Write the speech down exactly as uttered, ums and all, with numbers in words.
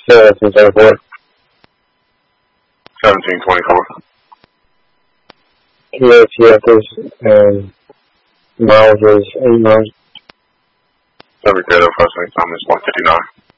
seventeen twenty-four. seventeen twenty-four. Yes, yes, this, um, miles is eight miles. Every day, first thing, time is one fifty-nine.